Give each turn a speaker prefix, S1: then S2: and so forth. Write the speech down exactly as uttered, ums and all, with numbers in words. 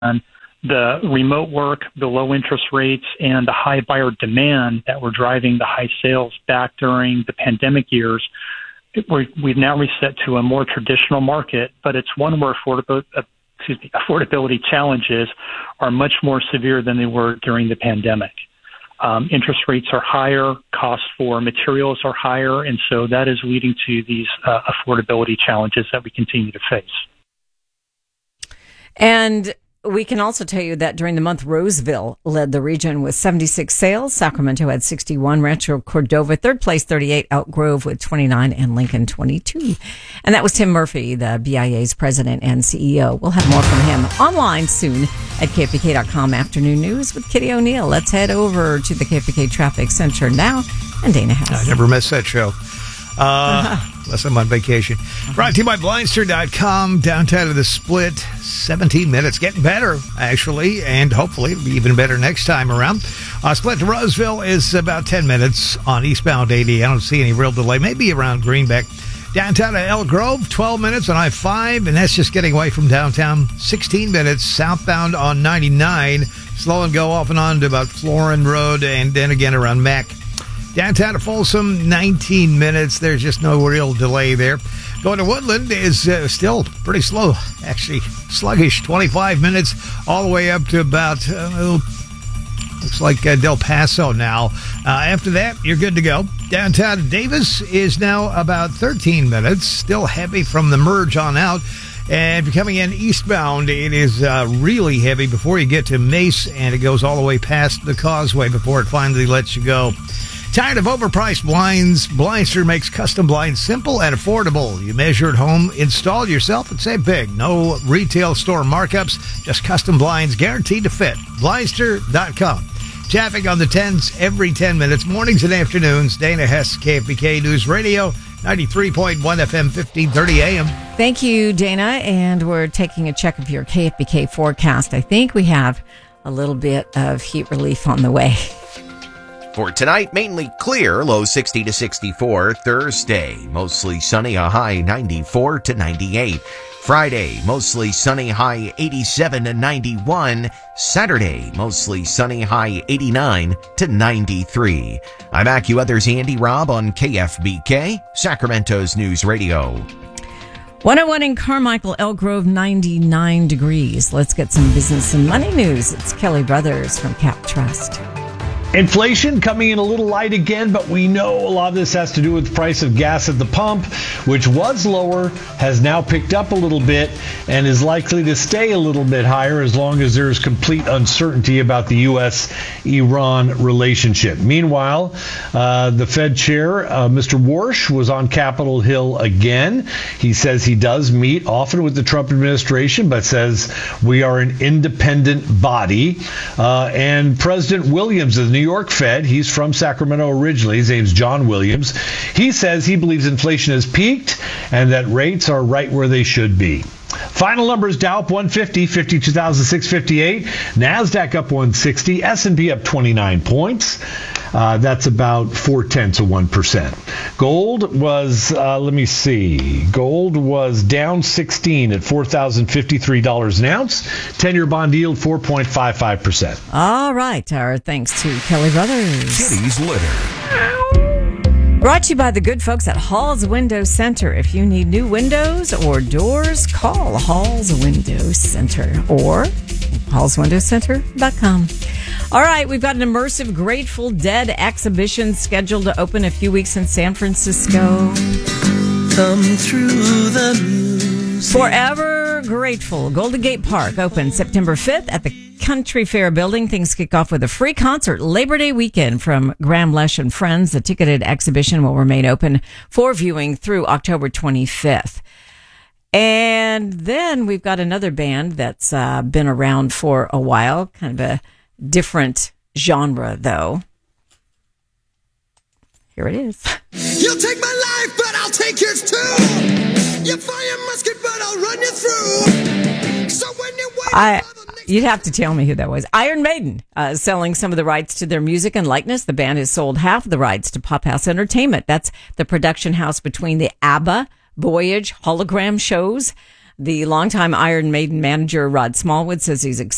S1: the remote work, the low interest rates, and the high buyer demand that were driving the high sales back during the pandemic years, we're, we've now reset to a more traditional market, but it's one where affordability, uh, excuse me, affordability challenges are much more severe than they were during the pandemic. Um, interest rates are higher, costs for materials are higher, and so that is leading to these uh, affordability challenges that we continue to face.
S2: And we can also tell you that during the month, Roseville led the region with seventy-six sales. Sacramento had sixty-one. Rancho Cordova, third place, thirty-eight. Elk Grove with twenty-nine, and Lincoln, twenty-two. And that was Tim Murphy, the B I A's president and C E O. We'll have more from him online soon at K F B K dot com. Afternoon News with Kitty O'Neill. Let's head over to the K F B K Traffic Center now. And Dana Hess.
S3: I never miss that show. Uh, unless I'm on vacation. Brought to you by Blindster dot com. Downtown to the Split, seventeen minutes. Getting better, actually, and hopefully it'll be even better next time around. Uh, Split to Roseville is about ten minutes on eastbound eighty. I don't see any real delay. Maybe around Greenback. Downtown to Elk Grove, twelve minutes on I five, and that's just getting away from downtown. sixteen minutes southbound on ninety-nine. Slow and go off and on to about Florin Road, and then again around Mac. Downtown to Folsom, nineteen minutes. There's just no real delay there. Going to Woodland is uh, still pretty slow, actually sluggish. twenty-five minutes all the way up to about, uh, looks like uh, Del Paso now. Uh, after that, you're good to go. Downtown to Davis is now about thirteen minutes. Still heavy from the merge on out. And if you're coming in eastbound, it is uh, really heavy before you get to Mace, and it goes all the way past the causeway before it finally lets you go. Tired of overpriced blinds? Blindster makes custom blinds simple and affordable. You measure at home, install yourself, and save big. No retail store markups, just custom blinds guaranteed to fit. Blindster dot com. Traffic on the tens every ten minutes, mornings and afternoons. Dana Hess, K F B K News Radio, ninety-three point one F M, fifteen thirty A M.
S2: Thank you, Dana. And we're taking a check of your K F B K forecast. I think we have a little bit of heat relief on the way.
S4: For tonight, mainly clear, low sixty to sixty-four. Thursday, mostly sunny, a high ninety-four to ninety-eight. Friday, mostly sunny, high eighty-seven to ninety-one. Saturday, mostly sunny, high eighty-nine to ninety-three. I'm AccuWeather's Andy Robb on K F B K, Sacramento's News Radio.
S2: one oh one in Carmichael, Elk Grove, ninety-nine degrees. Let's get some business and money news. It's Kelly Brothers from Cap Trust.
S5: Inflation coming in a little light again, but we know a lot of this has to do with the price of gas at the pump, which was lower, has now picked up a little bit, and is likely to stay a little bit higher as long as there's complete uncertainty about the U S Iran relationship. Meanwhile, uh, the Fed chair, uh, Mister Warsh, was on Capitol Hill again. He says he does meet often with the Trump administration, but says we are an independent body. Uh, and President Williams of the New York Fed, he's from Sacramento originally, his name's John Williams, he says he believes inflation has peaked and that rates are right where they should be. Final numbers: Dow up one fifty, fifty-two thousand six hundred fifty-eight. NASDAQ up one sixty. S and P up twenty-nine points. Uh, that's about four tenths of one percent. Gold was, uh, let me see, gold was down sixteen at four thousand fifty-three dollars an ounce. ten-year bond yield four point five five percent.
S2: All right. Our thanks to Kelly Brothers.
S4: Kitty's Litter.
S2: Brought to you by the good folks at Hall's Window Center. If you need new windows or doors, call Hall's Window Center or halls window center dot com. All right, we've got an immersive Grateful Dead exhibition scheduled to open a few weeks in San Francisco.
S6: Come through the music.
S2: Forever Grateful. Golden Gate Park opens September fifth at the Country Fair Building. Things kick off with a free concert Labor Day weekend from Graham Lesh and Friends. The ticketed exhibition will remain open for viewing through October twenty-fifth. And then we've got another band that's uh, been around for a while, kind of a different genre, though. Here it is.
S6: You'll take my life, but I'll take yours too. You fire musket, but I'll run you through. So when you wait,
S2: I, you'd have to tell me who that was. Iron Maiden, uh, selling some of the rights to their music and likeness. The band has sold half of the rights to Pop House Entertainment. That's the production house between the ABBA, Voyage, hologram shows. The longtime Iron Maiden manager, Rod Smallwood, says he's excited